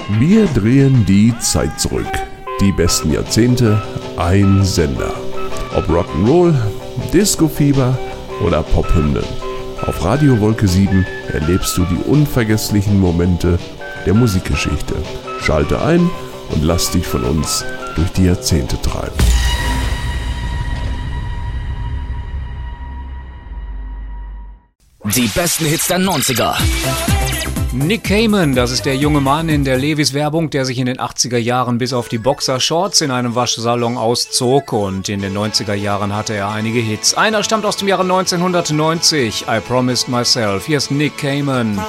Wir drehen die Zeit zurück. Die besten Jahrzehnte, ein Sender. Ob Rock'n'Roll, Disco-Fieber oder Pophymnen. Auf Radio Wolke 7 erlebst du die unvergesslichen Momente der Musikgeschichte. Schalte ein und lass dich von uns durch die Jahrzehnte treiben. Die besten Hits der 90er. Nick Cayman, das ist der junge Mann in der Levi's-Werbung, der sich in den 80er Jahren bis auf die Boxershorts in einem Waschsalon auszog, und in den 90er Jahren hatte er einige Hits. Einer stammt aus dem Jahre 1990, I Promised Myself. Hier ist Nick Cayman.